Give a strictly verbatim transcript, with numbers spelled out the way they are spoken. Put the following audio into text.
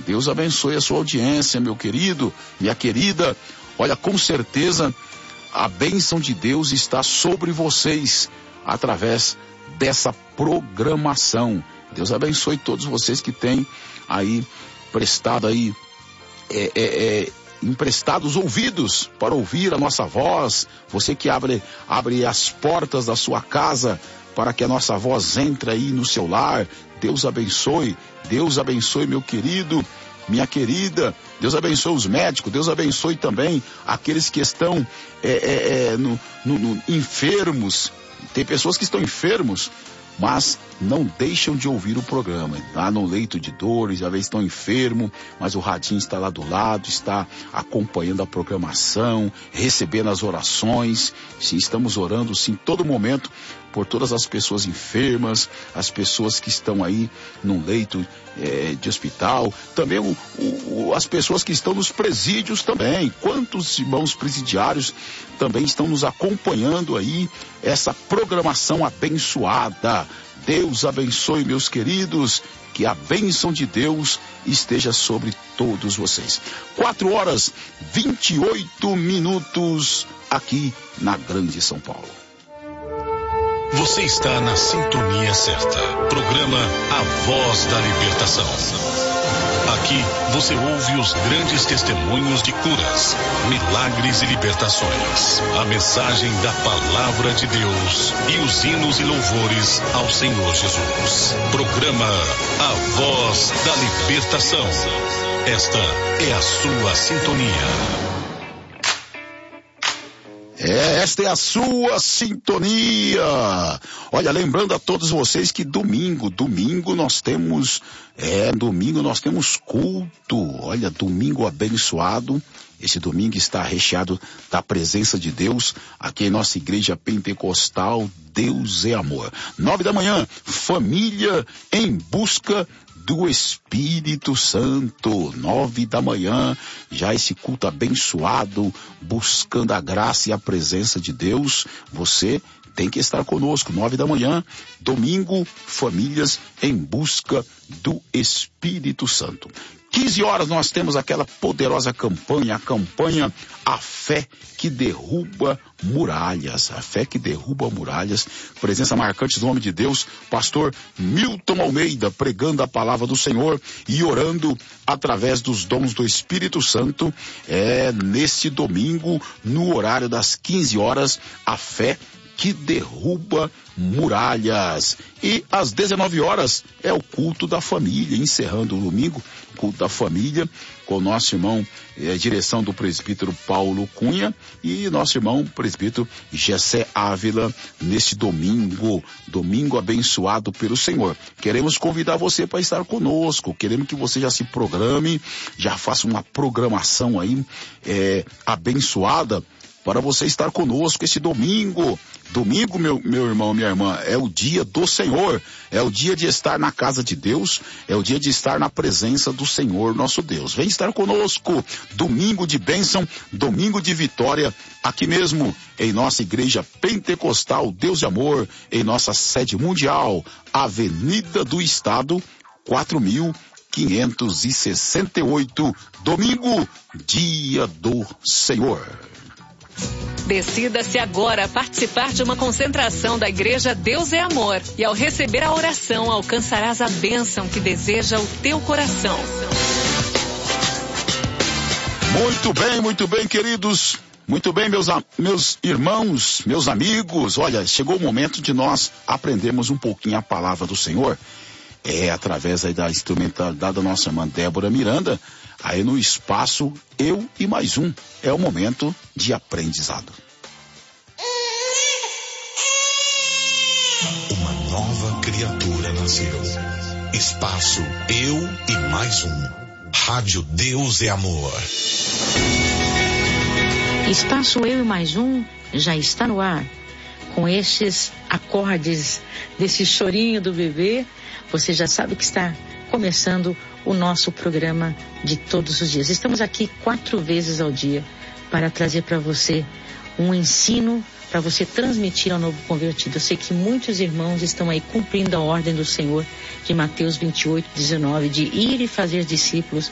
Deus abençoe a sua audiência, meu querido, minha querida. Olha, com certeza a bênção de Deus está sobre vocês através dessa programação. Deus abençoe todos vocês que têm aí prestado aí é, é, é, emprestados ouvidos para ouvir a nossa voz. Você que abre, abre as portas da sua casa para que a nossa voz entre aí no seu lar. Deus abençoe, Deus abençoe, meu querido, minha querida. Deus abençoe os médicos, Deus abençoe também aqueles que estão é, é, é, no, no, no, enfermos. Tem pessoas que estão enfermos, mas não deixam de ouvir o programa. Lá no leito de dores, às vezes estão enfermos, mas o radinho está lá do lado, está acompanhando a programação, recebendo as orações. Sim, estamos orando, sim, todo momento, por todas as pessoas enfermas, as pessoas que estão aí num leito é, de hospital, também o, o, as pessoas que estão nos presídios também. Quantos irmãos presidiários também estão nos acompanhando aí, essa programação abençoada. Deus abençoe, meus queridos, que a bênção de Deus esteja sobre todos vocês. Quatro horas, vinte e oito minutos aqui na Grande São Paulo. Você está na sintonia certa. Programa A Voz da Libertação. Aqui você ouve os grandes testemunhos de curas, milagres e libertações. A mensagem da Palavra de Deus e os hinos e louvores ao Senhor Jesus. Programa A Voz da Libertação. Esta é a sua sintonia. É, esta é a sua sintonia. Olha, lembrando a todos vocês que domingo, domingo nós temos, é, domingo nós temos culto. Olha, domingo abençoado. Esse domingo está recheado da presença de Deus aqui em nossa igreja pentecostal. Deus é amor. Nove da manhã, família em busca do Espírito Santo. Nove da manhã, já esse culto abençoado, buscando a graça e a presença de Deus. Você tem que estar conosco. Nove da manhã, domingo, famílias em busca do Espírito Santo. quinze horas nós temos aquela poderosa campanha, a campanha A Fé que Derruba Muralhas. A Fé que Derruba Muralhas. Presença marcante do homem de Deus, pastor Milton Almeida, pregando a palavra do Senhor e orando através dos dons do Espírito Santo. É neste domingo, no horário das quinze horas, A Fé que Derruba Muralhas. E às dezenove horas é o culto da família, encerrando o domingo, culto da família, com o nosso irmão, é, direção do presbítero Paulo Cunha e nosso irmão presbítero Gessé Ávila, neste domingo, domingo abençoado pelo Senhor. Queremos convidar você para estar conosco, queremos que você já se programe, já faça uma programação aí, é, abençoada, para você estar conosco esse domingo. Domingo, meu, meu irmão, minha irmã, é o dia do Senhor, é o dia de estar na casa de Deus, é o dia de estar na presença do Senhor nosso Deus. Vem estar conosco, domingo de bênção, domingo de vitória, aqui mesmo em nossa igreja pentecostal Deus de Amor, em nossa sede mundial, Avenida do Estado, quatro mil quinhentos e sessenta e oito, domingo, dia do Senhor. Decida-se agora a participar de uma concentração da Igreja Deus é Amor. E ao receber a oração, alcançarás a bênção que deseja o teu coração. Muito bem, muito bem, queridos. Muito bem, meus, meus irmãos, meus amigos. Olha, chegou o momento de nós aprendermos um pouquinho a palavra do Senhor. É através aí da instrumentalidade da nossa irmã Débora Miranda. Aí no espaço Eu e Mais Um, é o momento de aprendizado. Uma nova criatura nasceu. Espaço Eu e Mais Um. Rádio Deus é Amor. Espaço Eu e Mais Um já está no ar. Com estes acordes desse chorinho do bebê, você já sabe que está começando o nosso programa de todos os dias. Estamos aqui quatro vezes ao dia para trazer para você um ensino, para você transmitir ao novo convertido. Eu sei que muitos irmãos estão aí cumprindo a ordem do Senhor de Mateus vinte e oito, dezenove, de ir e fazer discípulos